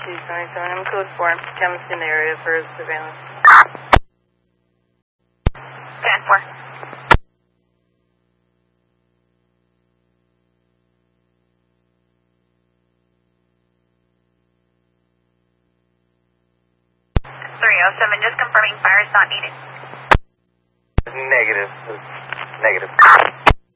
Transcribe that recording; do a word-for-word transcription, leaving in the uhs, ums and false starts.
two twenty-seven, I'm code four. Comes in the area for surveillance. ten four. three oh seven, just confirming fire is not needed. Negative. Negative.